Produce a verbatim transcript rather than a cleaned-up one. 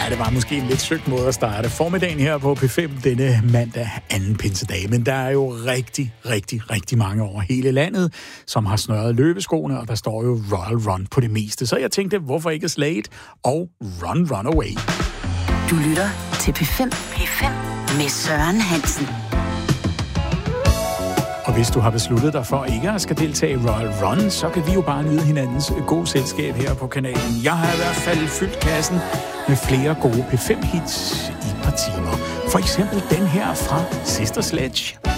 Ja, det var måske en lidt søgt måde at starte formiddagen her på P fem denne mandag anden pinsedag. Men der er jo rigtig, rigtig, rigtig mange over hele landet, som har snørret løbeskoene, og der står jo Royal Run på det meste. Så jeg tænkte, hvorfor ikke Slade og Run Run Away? Du lytter til P fem. P fem med Søren Hansen. Og hvis du har besluttet dig for ikke at skal deltage i Royal Run, så kan vi jo bare nyde hinandens gode selskab her på kanalen. Jeg har i hvert fald fyldt kassen med flere gode P fem hits i et par timer. For eksempel den her fra Sister Sledge.